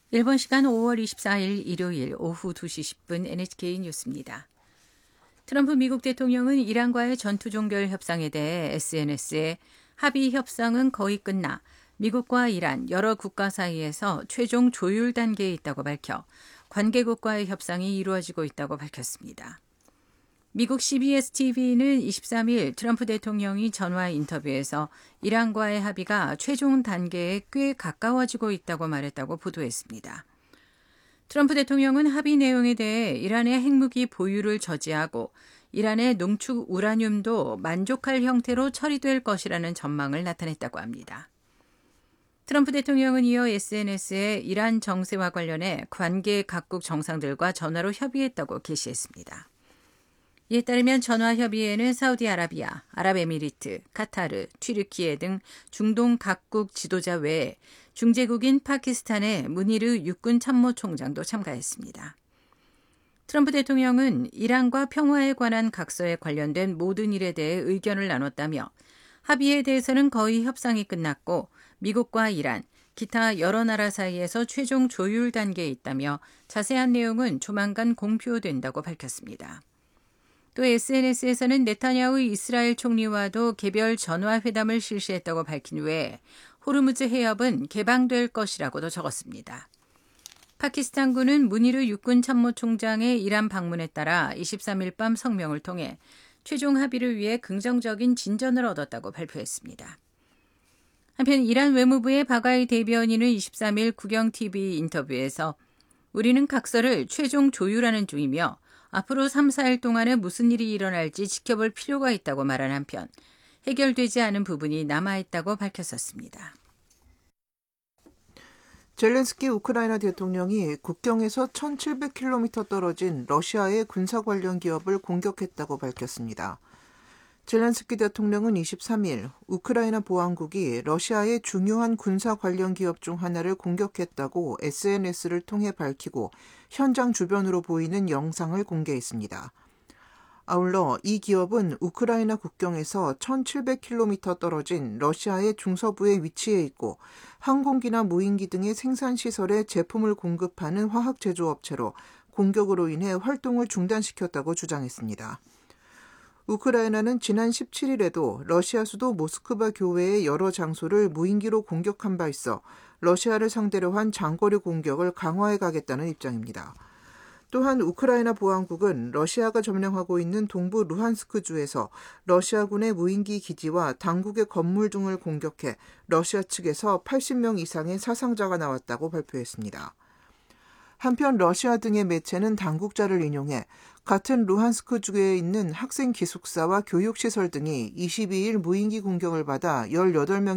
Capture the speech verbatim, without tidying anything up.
일본 시간 오월 이십사일 일요일 오후 두 시 십 분 엔에이치케이 뉴스입니다. 트럼프 미국 대통령은 이란과의 전투 종결 협상에 대해 에스엔에스에 합의 협상은 거의 끝나 미국과 이란 여러 국가 사이에서 최종 조율 단계에 있다고 밝혀 관계국과의 협상이 이루어지고 있다고 밝혔습니다. 미국 씨비에스 티비는 이십삼일 트럼프 대통령이 전화 인터뷰에서 이란과의 합의가 최종 단계에 꽤 가까워지고 있다고 말했다고 보도했습니다. 트럼프 대통령은 합의 내용에 대해 이란의 핵무기 보유를 저지하고 이란의 농축 우라늄도 만족할 형태로 처리될 것이라는 전망을 나타냈다고 합니다. 트럼프 대통령은 이어 에스엔에스에 이란 정세와 관련해 관계 각국 정상들과 전화로 협의했다고 게시했습니다. 이에 따르면 전화 협의에는 사우디아라비아, 아랍에미리트, 카타르, 튀르키예 등 중동 각국 지도자 외에 중재국인 파키스탄의 무니르 육군 참모총장도 참가했습니다. 트럼프 대통령은 이란과 평화에 관한 각서에 관련된 모든 일에 대해 의견을 나눴다며 합의에 대해서는 거의 협상이 끝났고 미국과 이란, 기타 여러 나라 사이에서 최종 조율 단계에 있다며 자세한 내용은 조만간 공표된다고 밝혔습니다. 또 에스엔에스에서는 네타냐후 이스라엘 총리와도 개별 전화회담을 실시했다고 밝힌 외에 호르무즈 해협은 개방될 것이라고도 적었습니다. 파키스탄군은 무니르 육군 참모총장의 이란 방문에 따라 이십삼일 밤 성명을 통해 최종 합의를 위해 긍정적인 진전을 얻었다고 발표했습니다. 한편 이란 외무부의 바가이 대변인은 이십삼일 국영티비 인터뷰에서 우리는 각서를 최종 조율하는 중이며 앞으로 삼, 사일 동안에 무슨 일이 일어날지 지켜볼 필요가 있다고 말한 한편 해결되지 않은 부분이 남아있다고 밝혔었습니다. 젤렌스키 우크라이나 대통령이 국경에서 천칠백 킬로미터 떨어진 러시아의 군사 관련 기업을 공격했다고 밝혔습니다. 젤렌스키 대통령은 이십삼일 우크라이나 보안국이 러시아의 중요한 군사 관련 기업 중 하나를 공격했다고 에스엔에스를 통해 밝히고 현장 주변으로 보이는 영상을 공개했습니다. 아울러 이 기업은 우크라이나 국경에서 천칠백 킬로미터 떨어진 러시아의 중서부에 위치해 있고 항공기나 무인기 등의 생산시설에 제품을 공급하는 화학 제조업체로 공격으로 인해 활동을 중단시켰다고 주장했습니다. 우크라이나는 지난 십칠일에도 러시아 수도 모스크바 교외의 여러 장소를 무인기로 공격한 바 있어 러시아를 상대로 한 장거리 공격을 강화해 가겠다는 입장입니다. 또한 우크라이나 보안국은 러시아가 점령하고 있는 동부 루한스크주에서 러시아군의 무인기 기지와 당국의 건물 등을 공격해 러시아 측에서 팔십 명 이상의 사상자가 나왔다고 발표했습니다. 한편 러시아 등의 매체는 당국자를 인용해 같은 루한스크주에 있는 학생 기숙사와 교육시설 등이 이십이일 무인기 공격을 받아 열여덟 명